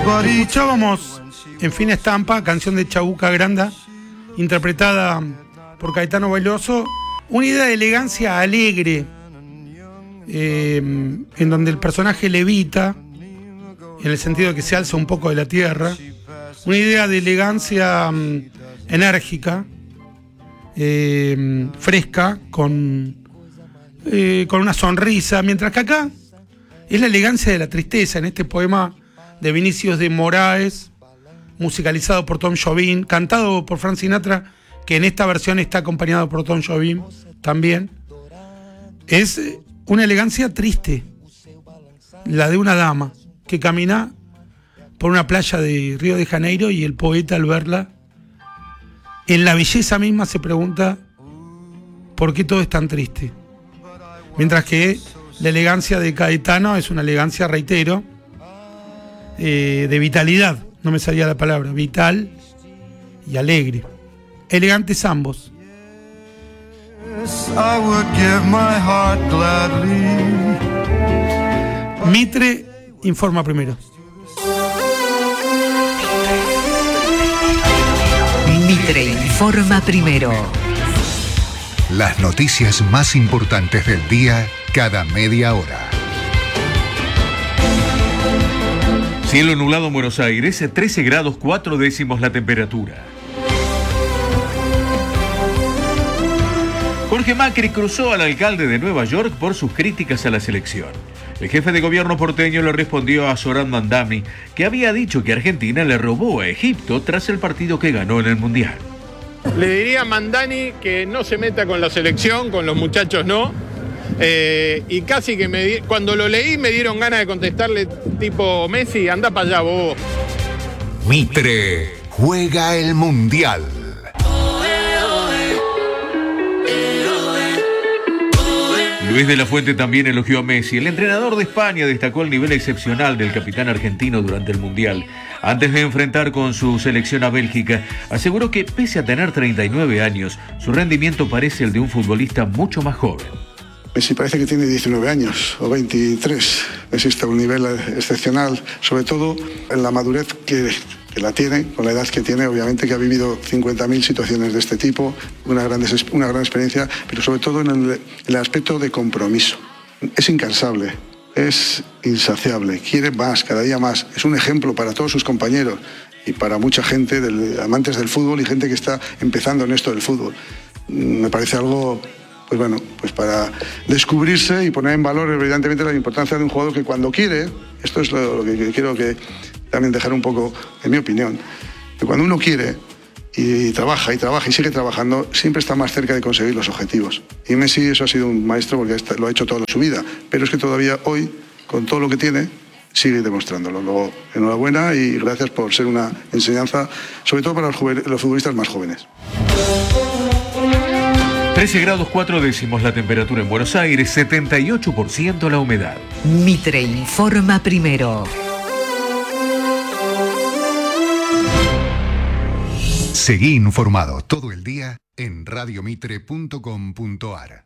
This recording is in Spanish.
Escuchábamos En Fina Estampa, canción de Chabuca Granda, interpretada por Caetano Veloso, una idea de elegancia alegre, en donde el personaje levita, en el sentido de que se alza un poco de la tierra, una idea de elegancia enérgica, fresca, con una sonrisa, mientras que acá es la elegancia de la tristeza, en este poema de Vinicius de Moraes, musicalizado por Tom Jobim, cantado por Frank Sinatra, que en esta versión está acompañado por Tom Jobim también. Es una elegancia triste, la de una dama que camina por una playa de Río de Janeiro, y el poeta, al verla, en la belleza misma, se pregunta por qué todo es tan triste. Mientras que la elegancia de Caetano es una elegancia, reitero, de vitalidad, no me salía la palabra, vital y alegre. Elegantes ambos. Mitre informa primero. Mitre informa primero. Las noticias más importantes del día cada media hora. Cielo nublado en Buenos Aires, 13 grados 4 décimos la temperatura. Jorge Macri cruzó al alcalde de Nueva York por sus críticas a la selección. El jefe de gobierno porteño le respondió a Zoran Mandami, que había dicho que Argentina le robó a Egipto tras el partido que ganó en el Mundial. Le diría a Mandani que no se meta con la selección, con los muchachos no. Y casi que cuando lo leí me dieron ganas de contestarle tipo Messi, anda para allá vos. Mitre juega el Mundial. Luis de la Fuente también elogió a Messi. El entrenador de España destacó el nivel excepcional del capitán argentino durante el Mundial. Antes de enfrentar con su selección a Bélgica, aseguró que pese a tener 39 años, su rendimiento parece el de un futbolista mucho más joven. Messi parece que tiene 19 años o 23. Messi está a un nivel excepcional, sobre todo en la madurez que la tiene, con la edad que tiene, obviamente, que ha vivido 50.000 situaciones de este tipo, una gran experiencia, pero sobre todo en el aspecto de compromiso. Es incansable, es insaciable, quiere más, cada día más. Es un ejemplo para todos sus compañeros y para mucha gente, amantes del fútbol y gente que está empezando en esto del fútbol. Me parece algo, pues bueno, pues para descubrirse y poner en valor evidentemente la importancia de un jugador que cuando quiere, esto es lo que quiero que también dejar un poco, en mi opinión, que cuando uno quiere y trabaja y sigue trabajando, siempre está más cerca de conseguir los objetivos. Y Messi eso ha sido un maestro porque lo ha hecho toda su vida, pero es que todavía hoy, con todo lo que tiene, sigue demostrándolo. Luego, enhorabuena y gracias por ser una enseñanza, sobre todo para los futbolistas más jóvenes. 13 grados 4 décimos la temperatura en Buenos Aires, 78% la humedad. Mitre informa primero. Seguí informado todo el día en radiomitre.com.ar.